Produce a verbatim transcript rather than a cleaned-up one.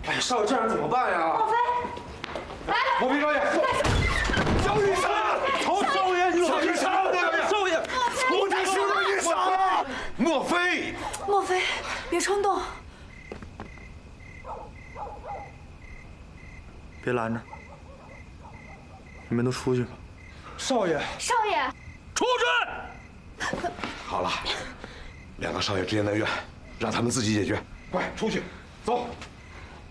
哎呀，少爷，这样怎么办呀？ 莫非，来， 莫非少爷，小雨伞，曹少爷，你小雨伞，少爷，我这是雨伞。莫非， 莫非，别冲动。 别拦着，你们都出去吧。 少爷， 少爷， 出去！ 好了，两个少爷之间的怨，让他们自己解决。快出去，走。